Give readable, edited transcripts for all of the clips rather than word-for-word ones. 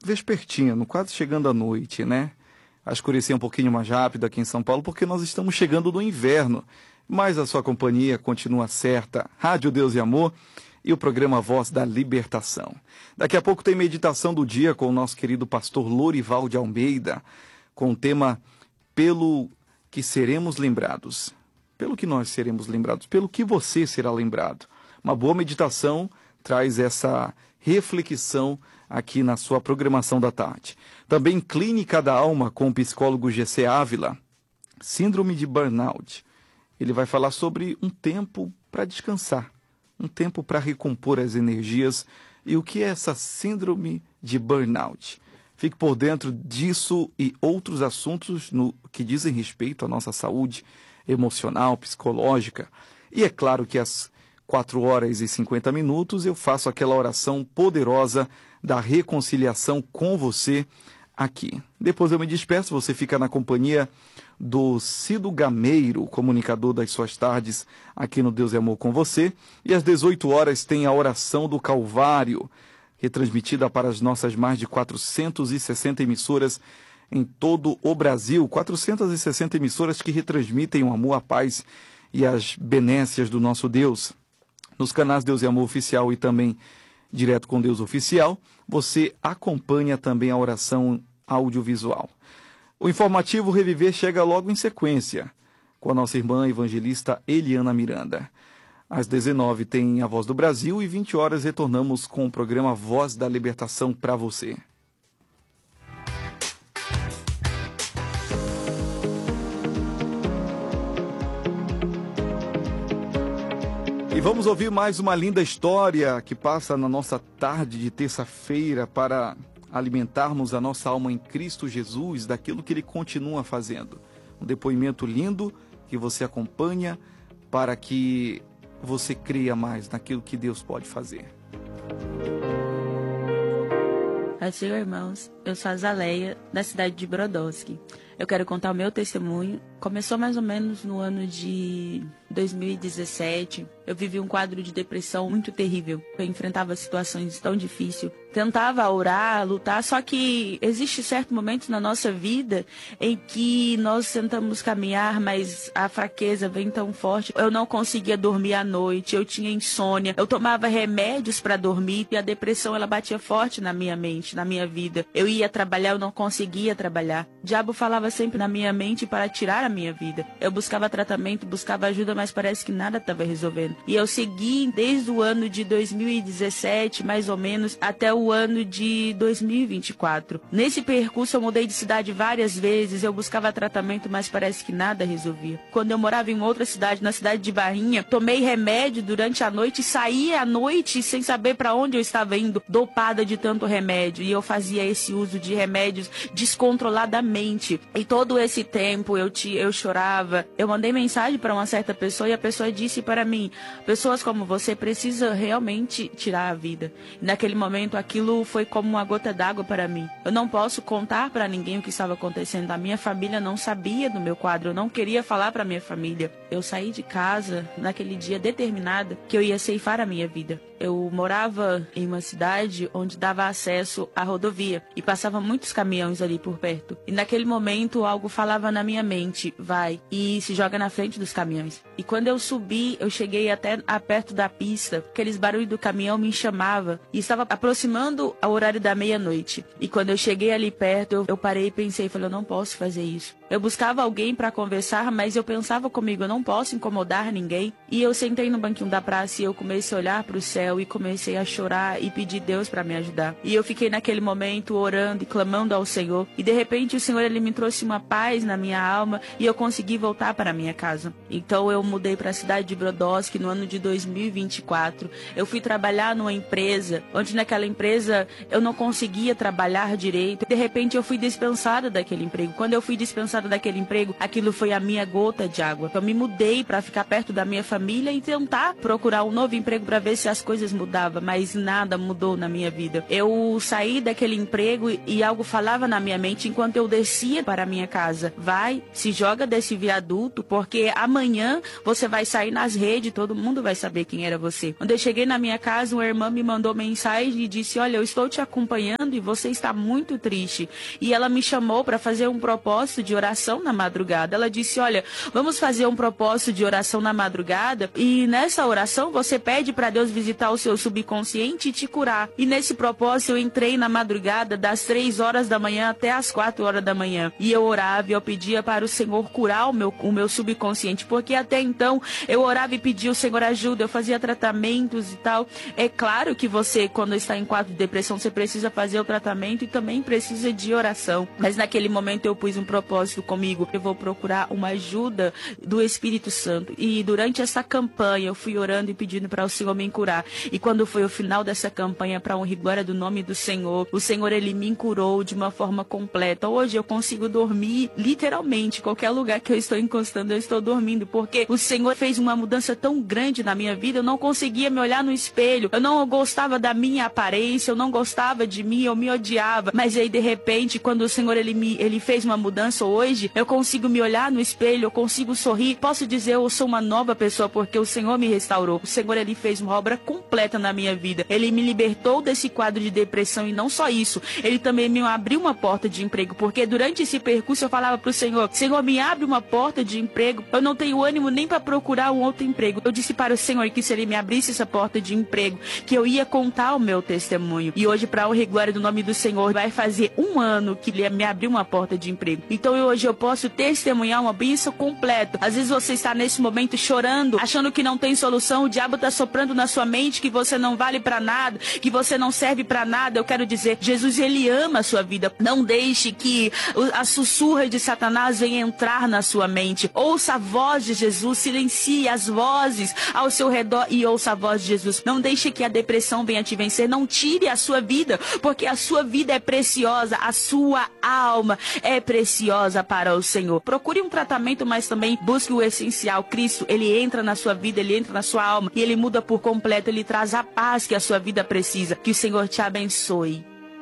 vespertino, quase chegando à noite, né? A escurecer um pouquinho mais rápido aqui em São Paulo, porque nós estamos chegando no inverno. Mas a sua companhia continua certa. Rádio Deus e Amor e o programa Voz da Libertação. Daqui a pouco tem meditação do dia com o nosso querido pastor Lorival de Almeida, com o tema Pelo que seremos lembrados. Pelo que nós seremos lembrados, pelo que você será lembrado. Uma boa meditação traz essa reflexão aqui na sua programação da tarde. Também Clínica da Alma com o psicólogo Gessé Ávila. Síndrome de burnout. Ele vai falar sobre um tempo para descansar, um tempo para recompor as energias. E o que é essa síndrome de burnout? Fique por dentro disso e outros assuntos que dizem respeito à nossa saúde emocional, psicológica. E é claro que às 4h50 eu faço aquela oração poderosa da reconciliação com você aqui. Depois eu me despeço, você fica na companhia do Cido Gameiro, comunicador das suas tardes aqui no Deus e Amor com você. E às 18h tem a oração do Calvário, retransmitida para as nossas mais de 460 emissoras em todo o Brasil. 460 emissoras que retransmitem o amor, a paz e as benécias do nosso Deus. Nos canais Deus e Amor Oficial e também Direto com Deus Oficial, você acompanha também a oração audiovisual. O informativo Reviver chega logo em sequência, com a nossa irmã evangelista Eliana Miranda. Às 19h tem a Voz do Brasil e 20h retornamos com o programa Voz da Libertação para você. E vamos ouvir mais uma linda história que passa na nossa tarde de terça-feira para alimentarmos a nossa alma em Cristo Jesus daquilo que Ele continua fazendo. Um depoimento lindo que você acompanha para que você creia mais naquilo que Deus pode fazer. Assim, irmãos, eu sou a Zaleia, da cidade de Brodowski. Eu quero contar o meu testemunho. Começou mais ou menos no ano de 2017. Eu vivi um quadro de depressão muito terrível. Eu enfrentava situações tão difíceis. Tentava orar, lutar, só que existe certos momentos na nossa vida em que nós tentamos caminhar, mas a fraqueza vem tão forte. Eu não conseguia dormir à noite, eu tinha insônia, eu tomava remédios para dormir e a depressão ela batia forte na minha mente, na minha vida. Eu ia trabalhar, eu não conseguia trabalhar. O diabo falava sempre na minha mente para tirar a minha vida. Eu buscava tratamento, buscava ajuda, mas parece que nada estava resolvendo. E eu segui desde o ano de 2017, mais ou menos, até o ano de 2024. Nesse percurso eu mudei de cidade várias vezes, eu buscava tratamento, mas parece que nada resolvia. Quando eu morava em outra cidade, na cidade de Barrinha, tomei remédio durante a noite, saía à noite sem saber para onde eu estava indo, dopada de tanto remédio. E eu fazia esse uso de remédios descontroladamente. E todo esse tempo eu chorava. Eu mandei mensagem para uma certa pessoa e a pessoa disse para mim: pessoas como você precisam realmente tirar a vida. E naquele momento aquilo foi como uma gota d'água para mim. Eu não posso contar para ninguém o que estava acontecendo. A minha família não sabia do meu quadro. Eu não queria falar para minha família. Eu saí de casa naquele dia determinada que eu ia ceifar a minha vida. Eu morava em uma cidade onde dava acesso à rodovia e passava muitos caminhões ali por perto. E naquele momento algo falava na minha mente: vai e se joga na frente dos caminhões. E quando eu subi, eu cheguei até perto da pista. Aqueles barulhos do caminhão me chamavam e estava aproximando ao horário da meia-noite. E quando eu cheguei ali perto, eu parei e pensei, falei, eu não posso fazer isso. Eu buscava alguém para conversar, mas eu pensava comigo, eu não posso incomodar ninguém. E eu sentei no banquinho da praça e eu comecei a olhar para o céu e comecei a chorar e pedir Deus para me ajudar. E eu fiquei naquele momento orando e clamando ao Senhor. E de repente o Senhor ele me trouxe uma paz na minha alma e eu consegui voltar para minha casa. Então eu mudei para a cidade de Brodowski no ano de 2024. Eu fui trabalhar numa empresa, onde naquela empresa eu não conseguia trabalhar direito. De repente eu fui dispensada daquele emprego. Quando eu fui dispensada dispensada daquele emprego, aquilo foi a minha gota de água. Eu me mudei para ficar perto da minha família e tentar procurar um novo emprego para ver se as coisas mudavam, mas nada mudou na minha vida. Eu saí daquele emprego e algo falava na minha mente enquanto eu descia para a minha casa: vai, se joga desse viaduto, porque amanhã você vai sair nas redes, todo mundo vai saber quem era você. Quando eu cheguei na minha casa, uma irmã me mandou mensagem e disse: olha, eu estou te acompanhando e você está muito triste. E ela me chamou para fazer um propósito de oração na madrugada. Ela disse: olha, vamos fazer um propósito de oração na madrugada e nessa oração você pede para Deus visitar o seu subconsciente e te curar. E nesse propósito eu entrei na madrugada das 3 horas da manhã até as 4 horas da manhã. E eu orava e eu pedia para o Senhor curar o meu subconsciente, porque até então eu orava e pedia: o Senhor ajuda, eu fazia tratamentos e tal. É claro que você, quando está em quadro de depressão, você precisa fazer o tratamento e também precisa de oração. Mas naquele momento eu pus um propósito comigo: eu vou procurar uma ajuda do Espírito Santo. E durante essa campanha eu fui orando e pedindo para o Senhor me curar. E quando foi o final dessa campanha, para honra e glória do nome do Senhor, o Senhor, ele me curou de uma forma completa. Hoje eu consigo dormir literalmente, qualquer lugar que eu estou encostando eu estou dormindo, porque o Senhor fez uma mudança tão grande na minha vida. Eu não conseguia me olhar no espelho, eu não gostava da minha aparência, eu não gostava de mim, eu me odiava. Mas aí de repente, quando o Senhor ele fez uma mudança, hoje eu consigo me olhar no espelho, eu consigo sorrir, posso dizer: eu sou uma nova pessoa porque o Senhor me restaurou. O Senhor, ele fez uma obra completa na minha vida. Ele me libertou desse quadro de depressão e não só isso, ele também me abriu uma porta de emprego, porque durante esse percurso eu falava pro Senhor: Senhor, me abre uma porta de emprego, eu não tenho ânimo nem para procurar um outro emprego. Eu disse para o Senhor que se ele me abrisse essa porta de emprego, que eu ia contar o meu testemunho. E hoje, para a honra e glória do nome do Senhor, vai fazer 1 ano que ele me abriu uma porta de emprego. Então hoje eu posso testemunhar uma bênção completa. Às vezes você está nesse momento chorando, achando que não tem solução, o diabo está soprando na sua mente que você não vale para nada, que você não serve para nada. Eu quero dizer, Jesus, ele ama a sua vida. Não deixe que a sussurra de Satanás venha entrar na sua mente. Ouça a voz de Jesus, silencie as vozes ao seu redor e ouça a voz de Jesus. Não deixe que a depressão venha te vencer, não tire a sua vida, porque a sua vida é preciosa, a sua alma é preciosa para o Senhor. Procure um tratamento, mas também busque o essencial. Cristo, ele entra na sua vida, ele entra na sua alma e ele muda por completo, ele traz a paz que a sua vida precisa. Que o Senhor te abençoe.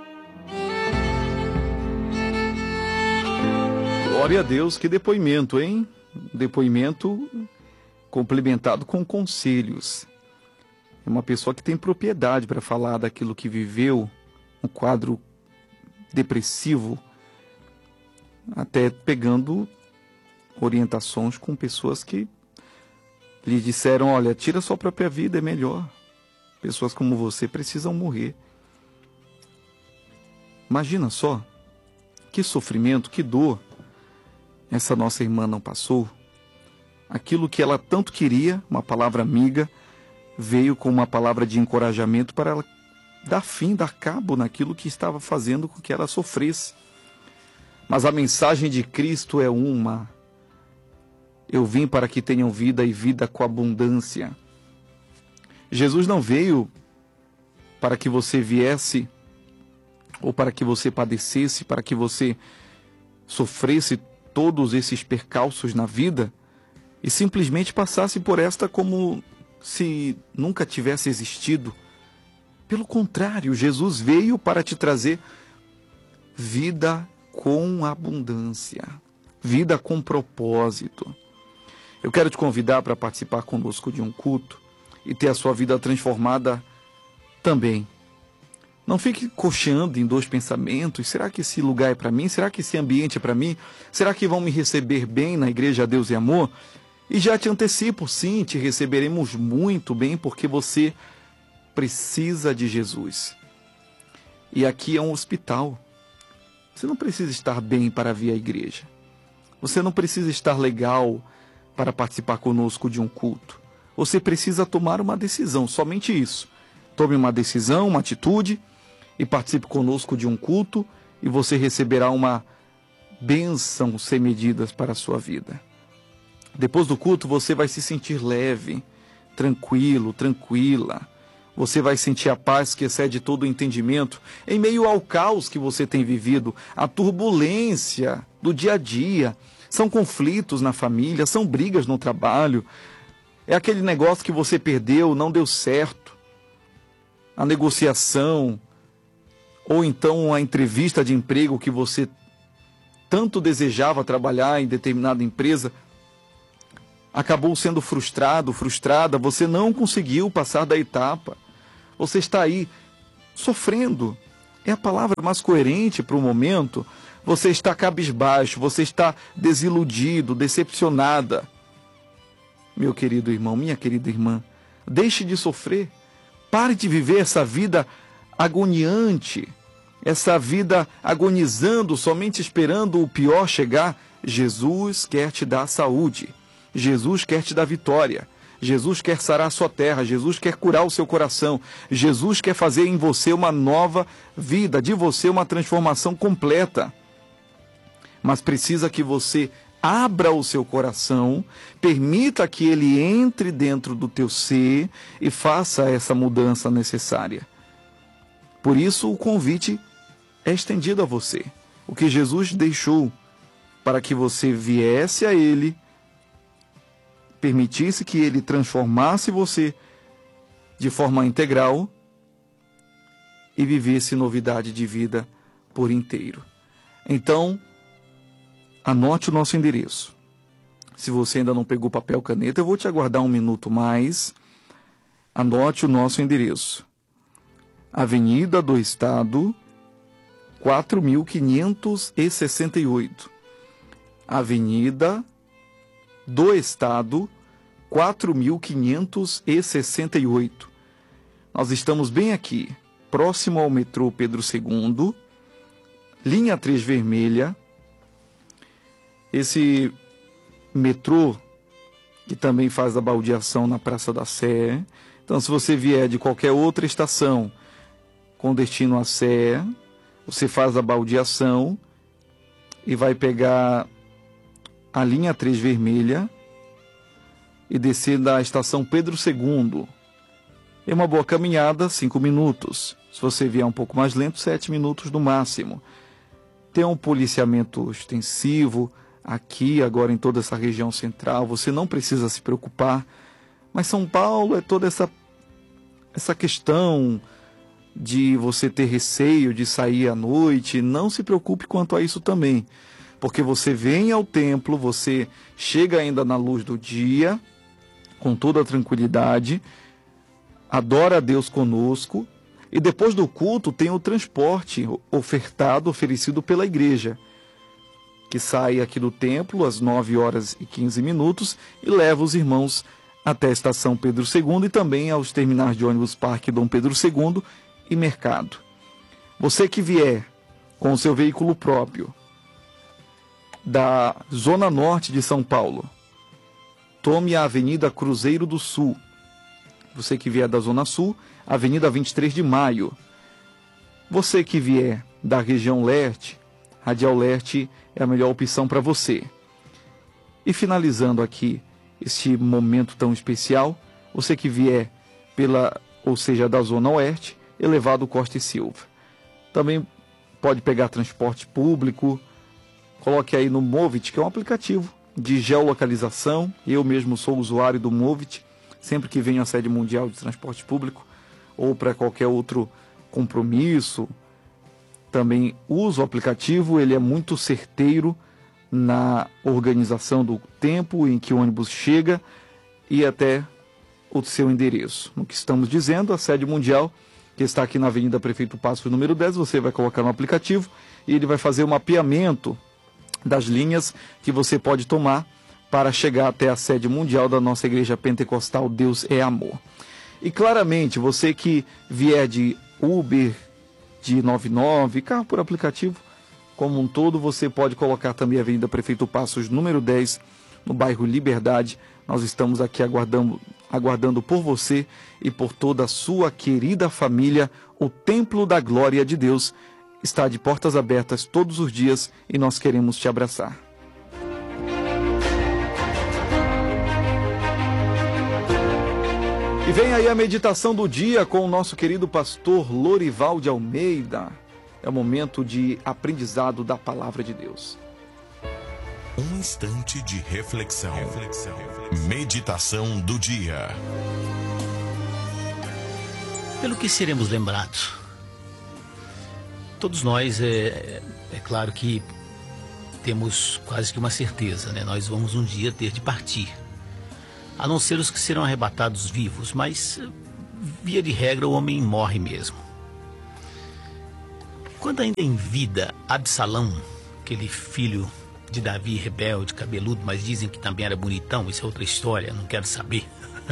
Glória a Deus, que depoimento, hein? Depoimento complementado com conselhos. É uma pessoa que tem propriedade para falar daquilo que viveu, um quadro depressivo, até pegando orientações com pessoas que lhe disseram: olha, tira sua própria vida, é melhor. Pessoas como você precisam morrer. Imagina só, que sofrimento, que dor essa nossa irmã não passou. Aquilo que ela tanto queria, uma palavra amiga, veio com uma palavra de encorajamento para ela dar fim, dar cabo naquilo que estava fazendo com que ela sofresse. Mas a mensagem de Cristo é uma: eu vim para que tenham vida e vida com abundância. Jesus não veio para que você viesse, ou para que você padecesse, para que você sofresse todos esses percalços na vida e simplesmente passasse por esta como se nunca tivesse existido. Pelo contrário, Jesus veio para te trazer vida com abundância, vida com propósito. Eu quero te convidar para participar conosco de um culto e ter a sua vida transformada também. Não fique cocheando em 2 pensamentos. Será que esse lugar é para mim? Será que esse ambiente é para mim? Será que vão me receber bem na Igreja Deus e Amor? E já te antecipo, sim, te receberemos muito bem, porque você precisa de Jesus. E aqui é um hospital. Você não precisa estar bem para vir à igreja. Você não precisa estar legal para participar conosco de um culto. Você precisa tomar uma decisão, somente isso. Tome uma decisão, uma atitude e participe conosco de um culto e você receberá uma bênção sem medidas para a sua vida. Depois do culto você vai se sentir leve, tranquilo, tranquila. Você vai sentir a paz que excede todo o entendimento em meio ao caos que você tem vivido, a turbulência do dia a dia. São conflitos na família, são brigas no trabalho. É aquele negócio que você perdeu, não deu certo. A negociação, ou então a entrevista de emprego que você tanto desejava trabalhar em determinada empresa, acabou sendo frustrado, frustrada, você não conseguiu passar da etapa. Você está aí sofrendo. É a palavra mais coerente para o momento. Você está cabisbaixo, você está desiludido, decepcionada. Meu querido irmão, minha querida irmã, deixe de sofrer. Pare de viver essa vida agoniante, essa vida agonizando, somente esperando o pior chegar. Jesus quer te dar saúde. Jesus quer te dar vitória. Jesus quer sarar a sua terra. Jesus quer curar o seu coração. Jesus quer fazer em você uma nova vida, de você uma transformação completa. Mas precisa que você abra o seu coração, permita que ele entre dentro do teu ser e faça essa mudança necessária. Por isso o convite é estendido a você. O que Jesus deixou para que você viesse a ele, permitisse que ele transformasse você de forma integral e vivesse novidade de vida por inteiro. Então, anote o nosso endereço. Se você ainda não pegou papel e caneta, eu vou te aguardar um minuto mais. Anote o nosso endereço. Avenida do Estado, 4.568. Avenida do Estado, 4.568. Nós estamos bem aqui, próximo ao metrô Pedro II, linha 3 vermelha. Esse metrô que também faz a baldeação na Praça da Sé. Então, se você vier de qualquer outra estação com destino à Sé, você faz a baldeação e vai pegar a linha 3 vermelha e descer da estação Pedro II. É uma boa caminhada, 5 minutos. Se você vier um pouco mais lento, 7 minutos no máximo. Tem um policiamento extensivo aqui, agora em toda essa região central. Você não precisa se preocupar. Mas São Paulo é toda essa questão de você ter receio de sair à noite. Não se preocupe quanto a isso também. Porque você vem ao templo, você chega ainda na luz do dia, com toda a tranquilidade, adora a Deus conosco, e depois do culto tem o transporte oferecido pela igreja, que sai aqui do templo às 9h15 e leva os irmãos até a estação Pedro II e também aos terminais de ônibus Parque Dom Pedro II e Mercado. Você que vier com o seu veículo próprio da Zona Norte de São Paulo, tome a Avenida Cruzeiro do Sul. Você que vier da Zona Sul, Avenida 23 de Maio. Você que vier da região leste, Radial Leste é a melhor opção para você. E finalizando aqui este momento tão especial, você que vier da Zona Oeste, Elevado Costa e Silva. Também pode pegar transporte público. Coloque aí no Movit, que é um aplicativo de geolocalização. Eu mesmo sou usuário do Movit, sempre que venho à sede mundial de transporte público ou para qualquer outro compromisso. Também uso o aplicativo, ele é muito certeiro na organização do tempo em que o ônibus chega e até o seu endereço. No que estamos dizendo, a sede mundial, que está aqui na Avenida Prefeito Passos, número 10, você vai colocar no aplicativo e ele vai fazer o mapeamento das linhas que você pode tomar para chegar até a sede mundial da nossa Igreja Pentecostal Deus é Amor. E claramente, você que vier de Uber, de 99, carro por aplicativo, como um todo, você pode colocar também a Avenida Prefeito Passos, número 10, no bairro Liberdade. Nós estamos aqui aguardando por você e por toda a sua querida família. O Templo da Glória de Deus está de portas abertas todos os dias e nós queremos te abraçar. E vem aí a meditação do dia com o nosso querido pastor Lorival de Almeida. É o momento de aprendizado da palavra de Deus. Um instante de reflexão. Meditação do dia. Pelo que seremos lembrados? Todos nós, é claro que temos quase que uma certeza, né? Nós vamos um dia ter de partir. A não ser os que serão arrebatados vivos, mas, via de regra, o homem morre mesmo. Quando ainda em vida, Absalão, aquele filho de Davi, rebelde, cabeludo, mas dizem que também era bonitão, isso é outra história, não quero saber.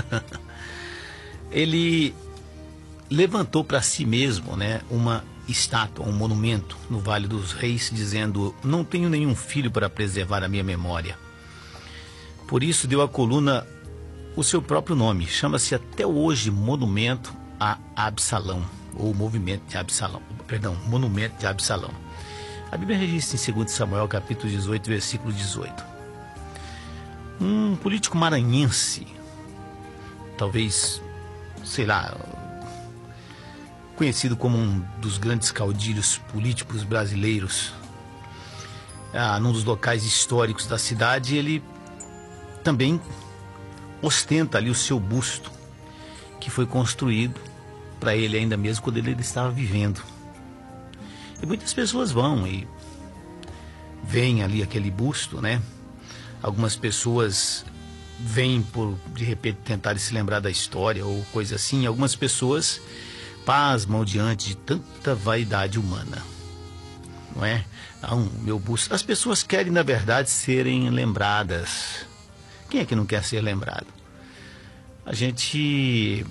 Ele levantou para si mesmo, né, uma estátua, um monumento no Vale dos Reis, dizendo: não tenho nenhum filho para preservar a minha memória. Por isso deu à coluna o seu próprio nome. Chama-se até hoje Monumento a Absalão, ou Movimento de Absalão, Monumento de Absalão. A Bíblia registra em 2 Samuel, capítulo 18, versículo 18. Um político maranhense, talvez, sei lá, conhecido como um dos grandes caudilhos políticos brasileiros, num dos locais históricos da cidade, ele também ostenta ali o seu busto, que foi construído para ele ainda mesmo quando ele estava vivendo. E muitas pessoas vão e veem ali aquele busto, né? Algumas pessoas vêm por, de repente, tentar se lembrar da história ou coisa assim. Algumas pessoas pasmam diante de tanta vaidade humana, não é? Meu busto. As pessoas querem, na verdade, serem lembradas. Quem é que não quer ser lembrado? A gente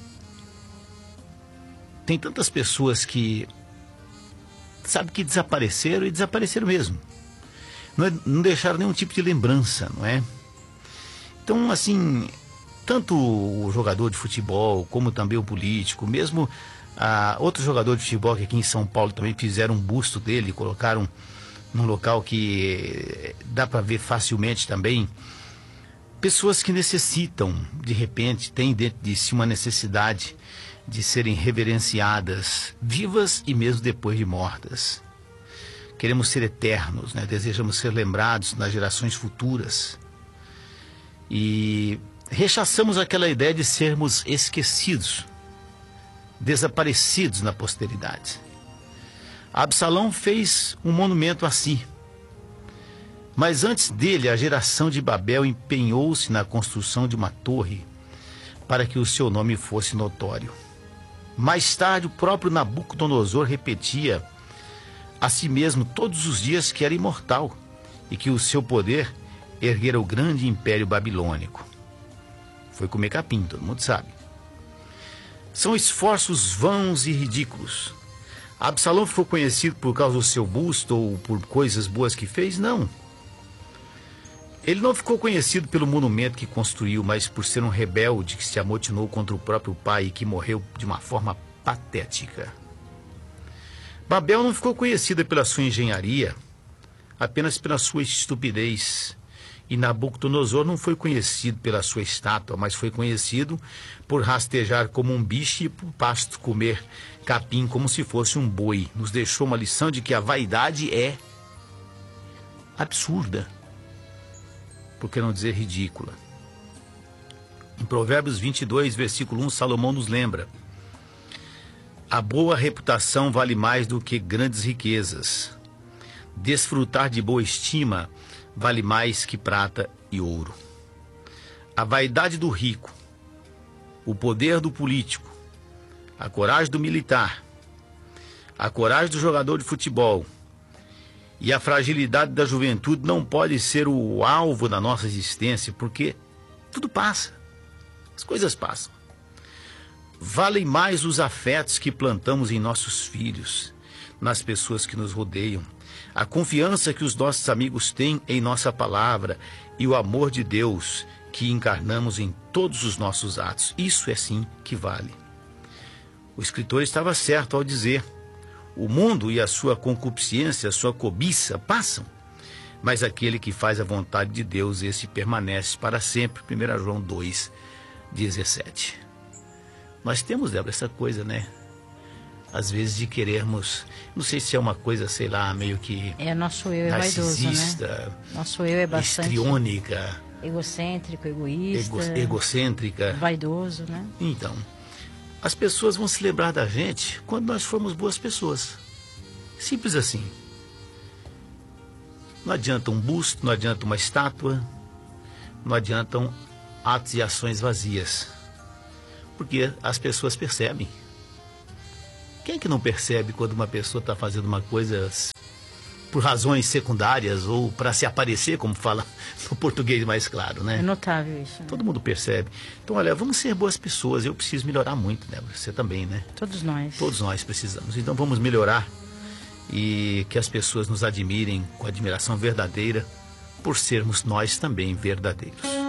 tem tantas pessoas que sabe que desapareceram e desapareceram mesmo. Não deixaram nenhum tipo de lembrança, não é? Então, assim, tanto o jogador de futebol como também o político, mesmo outro jogador de futebol que aqui em São Paulo também fizeram um busto dele, colocaram num local que dá para ver facilmente também. Pessoas que necessitam, de repente, têm dentro de si uma necessidade de serem reverenciadas, vivas e mesmo depois de mortas. Queremos ser eternos, né? Desejamos ser lembrados nas gerações futuras. E rechaçamos aquela ideia de sermos esquecidos, desaparecidos na posteridade. Absalão fez um monumento a si. Mas antes dele, a geração de Babel empenhou-se na construção de uma torre para que o seu nome fosse notório. Mais tarde, o próprio Nabucodonosor repetia a si mesmo todos os dias que era imortal e que o seu poder erguera o grande império babilônico. Foi comer capim, todo mundo sabe. São esforços vãos e ridículos. Absalão ficou conhecido por causa do seu busto ou por coisas boas que fez? Não. Ele não ficou conhecido pelo monumento que construiu, mas por ser um rebelde que se amotinou contra o próprio pai e que morreu de uma forma patética. Babel não ficou conhecida pela sua engenharia, apenas pela sua estupidez. E Nabucodonosor não foi conhecido pela sua estátua, mas foi conhecido por rastejar como um bicho e por pasto comer capim como se fosse um boi. Nos deixou uma lição de que a vaidade é absurda, por que não dizer ridícula. Em Provérbios 22, versículo 1, Salomão nos lembra: a boa reputação vale mais do que grandes riquezas. Desfrutar de boa estima vale mais que prata e ouro. A vaidade do rico, o poder do político, a coragem do militar, a coragem do jogador de futebol e a fragilidade da juventude não pode ser o alvo da nossa existência, porque tudo passa, as coisas passam. Valem mais os afetos que plantamos em nossos filhos, nas pessoas que nos rodeiam, a confiança que os nossos amigos têm em nossa palavra e o amor de Deus que encarnamos em todos os nossos atos. Isso é sim que vale. O escritor estava certo ao dizer: o mundo e a sua concupiscência, a sua cobiça passam, mas aquele que faz a vontade de Deus, esse permanece para sempre. 1 João 2, 17. Nós temos, Débora, essa coisa, né? Às vezes de querermos, não sei se é uma coisa, sei lá, meio que nosso eu é vaidoso, né? Nosso eu é bastante histriônica, egocêntrico, egoísta, egocêntrica, vaidoso, né? Então, as pessoas vão se lembrar da gente quando nós formos boas pessoas. Simples assim. Não adianta um busto, não adianta uma estátua, não adiantam atos e ações vazias. Porque as pessoas percebem. Quem é que não percebe quando uma pessoa está fazendo uma coisa por razões secundárias ou para se aparecer, como fala no português mais claro, né? É notável isso, né? Todo mundo percebe. Então, olha, vamos ser boas pessoas. Eu preciso melhorar muito, né? Você também, né? Todos nós. Todos nós precisamos. Então, vamos melhorar e que as pessoas nos admirem com admiração verdadeira por sermos nós também verdadeiros.